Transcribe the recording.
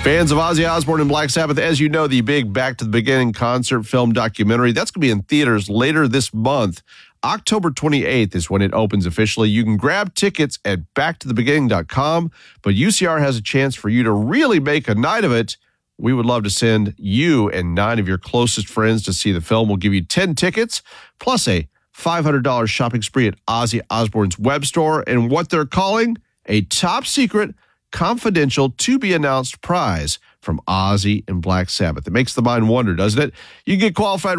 Fans of Ozzy Osbourne and Black Sabbath, as you know, the big Back to the Beginning concert film documentary, that's going to be in theaters later this month. October 28th is when it opens officially. You can grab tickets at backtothebeginning.com, but UCR has a chance for you to really make a night of it. We would love to send you and 9 of your closest friends to see the film. We'll give you 10 tickets, plus a $500 shopping spree at Ozzy Osbourne's web store, and what they're calling a top secret, confidential, to-be-announced prize from Ozzy and Black Sabbath. It makes the mind wonder, doesn't it? You can get qualified